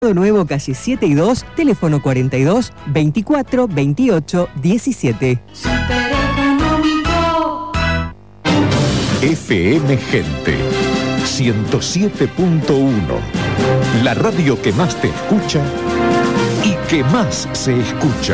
Nuevo, calle 7 y 2, teléfono 42 24 28 17. Supereconómico. FM Gente 107.1, la radio que más te escucha y que más se escucha.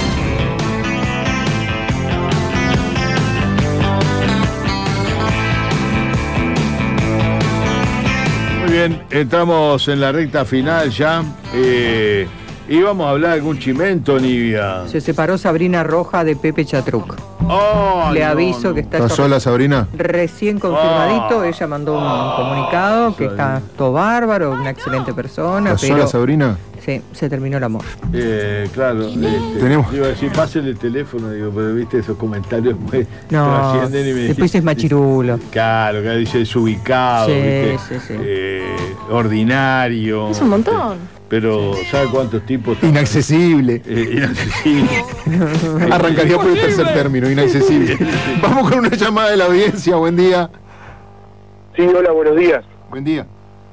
Muy bien, entramos en la recta final ya. Y vamos a hablar de algún chimento, Nivia. Se separó Sabrina Roja de Pepe Chatruc. Oh, Le aviso que está sola, Sabrina. Recién confirmadito. Ella mandó un comunicado que está todo bárbaro, una excelente persona. ¿Está pero sola, Sabrina? Sí, se terminó el amor. Claro, Tenemos. iba a decir, pásenle el teléfono, digo, pero viste esos comentarios me No, trascienden y me después es machirulo. Claro, que dice desubicado, Sí, ¿viste? sí. Ordinario. Es un montón. Pero, ¿sabe cuántos tipos? Inaccesible. Inaccesible. Arrancaría por el tercer término, inaccesible. Vamos con una llamada de la audiencia. Buen día. Sí, hola, buenos días. Buen día.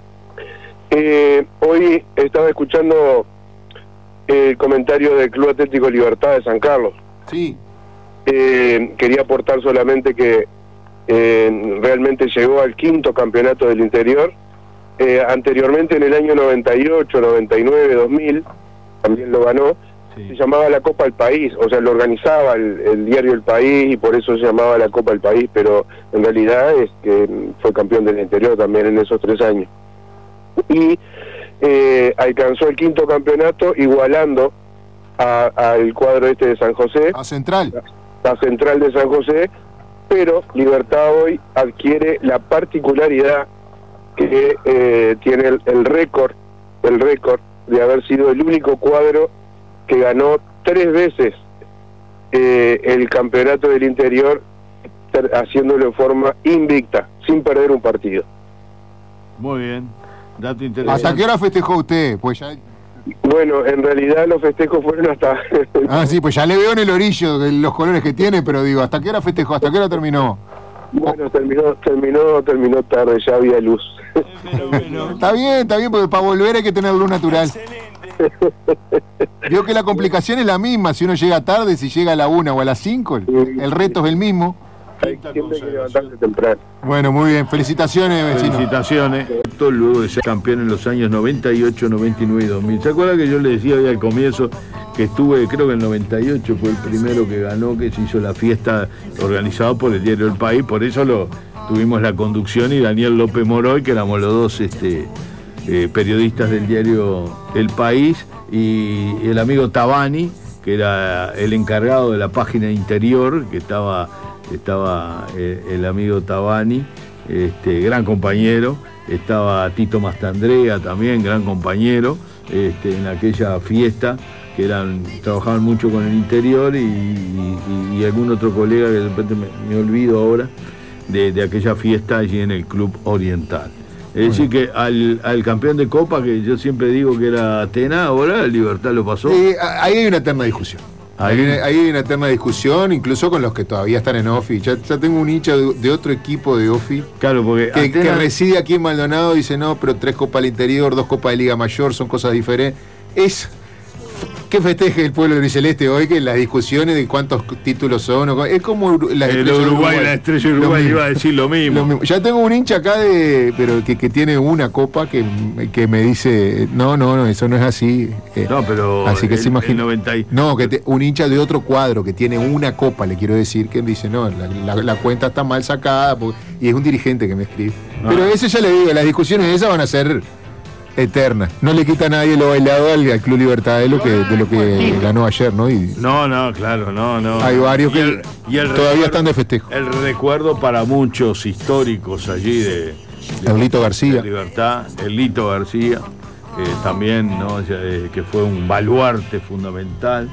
Hoy estaba escuchando el comentario del Club Atlético Libertad de San Carlos. Sí. Quería aportar solamente que realmente llegó al 5º campeonato del interior. Anteriormente, en el año 98, 99, 2000, también lo ganó. Sí. Se llamaba la Copa del País, o sea, lo organizaba el diario El País y por eso se llamaba la Copa del País, pero en realidad es que fue campeón del interior también en esos 3 años. Y alcanzó el 5º campeonato igualando al cuadro este de San José, A Central. la Central de San José, pero Libertad hoy adquiere la particularidad que tiene el récord de haber sido el único cuadro que ganó 3 veces el campeonato del interior, haciéndolo de forma invicta, sin perder un partido. Muy bien, dato interesante. ¿Hasta qué hora festejó usted? Pues ya... Bueno, en realidad los festejos fueron hasta... Ah, sí, pues ya le veo en el orillo los colores que tiene, pero digo, ¿hasta qué hora festejó? ¿Hasta qué hora terminó? Bueno, terminó tarde, ya había luz. Está bien, porque para volver hay que tener luz natural. Vio que la complicación es la misma, si uno llega tarde, si llega a la 1 o a las 5, el reto es el mismo. Hay siempre que levantarse temprano. Bueno, muy bien, felicitaciones, vecino. Felicitaciones. Luego de ser campeón en los años 98, 99 y 2000. ¿Se acuerda que yo le decía hoy al comienzo que estuve, creo que el 98 fue el primero que ganó, que se hizo la fiesta organizada por el diario El País? Por eso tuvimos la conducción y Daniel López Moroy, que éramos los dos periodistas del diario El País, y el amigo Tabani, que era el encargado de la página interior, que estaba el amigo Tabani, gran compañero. Estaba Tito Mastandrea también, gran compañero, en aquella fiesta, que trabajaban mucho con el interior, y algún otro colega que de repente me olvido ahora, de aquella fiesta allí en el Club Oriental. Es decir que al campeón de Copa, que yo siempre digo que era Atena, ahora el Libertad lo pasó. Ahí hay una eterna discusión. Ahí hay una eterna discusión, incluso con los que todavía están en OFI. Ya tengo un hincha de otro equipo de OFI. Claro, porque que reside aquí en Maldonado, dice, no, pero 3 Copas al Interior, 2 Copas de Liga Mayor, son cosas diferentes. Que festeje el pueblo celeste hoy, que las discusiones de cuántos títulos son, es como la estrella Uruguay, la estrella de Uruguay iba a decir lo mismo. Ya tengo un hincha acá pero que tiene una copa que me dice, no, eso no es así. No, pero así que se imagina. No, que un hincha de otro cuadro que tiene una copa, le quiero decir, que dice, no, la cuenta está mal sacada, y es un dirigente que me escribe. Pero eso ya le digo, las discusiones esas van a ser eterna. No le quita a nadie lo bailado al Club Libertad de lo que ganó ayer, ¿no? No, claro, no. Hay varios que todavía están de festejo. El recuerdo para muchos históricos allí de Lito García. De Libertad, el Lito García, también, ¿no? Que fue un baluarte fundamental.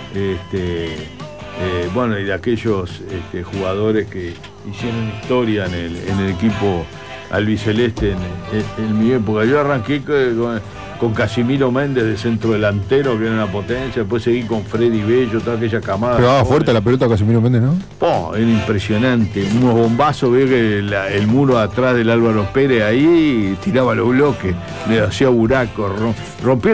Bueno, y de aquellos jugadores que hicieron historia en el equipo albiceleste en mi época. Yo arranqué con Casimiro Méndez de centro delantero, que era una potencia, después seguí con Freddy Bello, toda aquella camada. Pegaba fuerte la pelota a Casimiro Méndez, ¿no? Era impresionante, unos bombazos, veo que el muro atrás del Álvaro Pérez ahí tiraba los bloques, le hacía buracos, rompió